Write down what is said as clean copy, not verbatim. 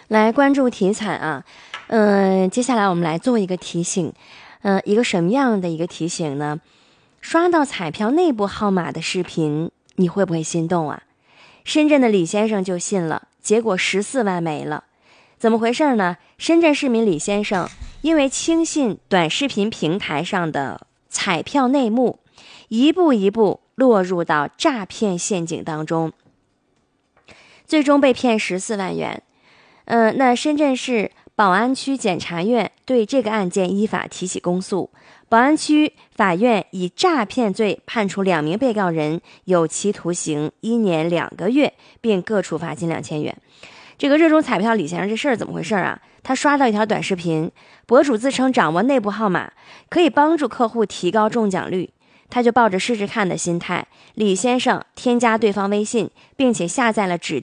来关注体彩啊。接下来我们来做一个提醒。一个什么样的一个提醒呢？刷到彩票内部号码的视频，你会不会心动啊？深圳的李先生就信了，结果14万没了。怎么回事呢？深圳市民李先生因为轻信短视频平台上的彩票内幕，一步一步落入到诈骗陷阱当中，最终被骗14万元。那深圳市宝安区检察院对这个案件依法提起公诉，宝安区法院以诈骗罪判处2名被告人有期徒刑1年2个月，并各处罚金2000元。这个热衷彩票李先生这事儿怎么回事啊？他刷到一条短视频，博主自称掌握内部号码，可以帮助客户提高中奖率，他就抱着试试看的心态，李先生添加对方微信，并且下载了指